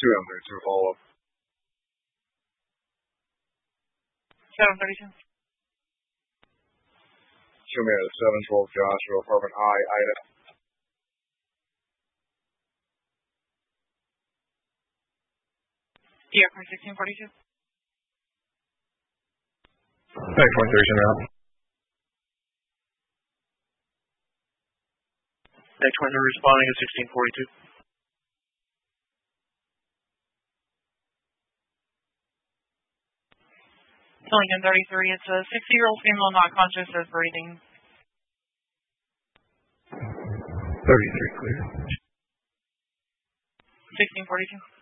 2M32 follow-up. 732. Show me at 712 Joshua, apartment I, Ida. Yeah, for 1642. Thanks, 130 now. Next one responding at 1642. Lincoln 33, it's a 60-year-old female not conscious as breathing. 33 clear. 1642.